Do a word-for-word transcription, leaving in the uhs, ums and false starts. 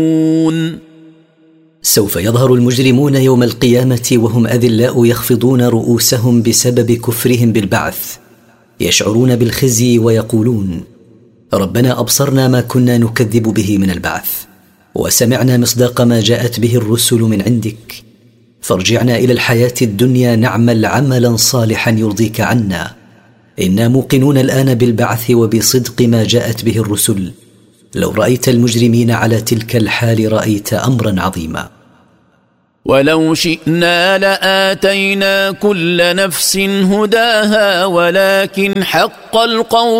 سوف يظهر المجرمون يوم القيامة وهم أذلاء يخفضون رؤوسهم بسبب كفرهم بالبعث، يشعرون بالخزي ويقولون: ربنا أبصرنا ما كنا نكذب به من البعث، وسمعنا مصداق ما جاءت به الرسل من عندك، فارجعنا إلى الحياة الدنيا نعمل عملا صالحا يرضيك عنا، إنا موقنون الآن بالبعث وبصدق ما جاءت به الرسل. لو رأيت المجرمين على تلك الحال رأيت أمرا عظيما. ولو شئنا لآتينا كل نفس هداها ولكن حق القول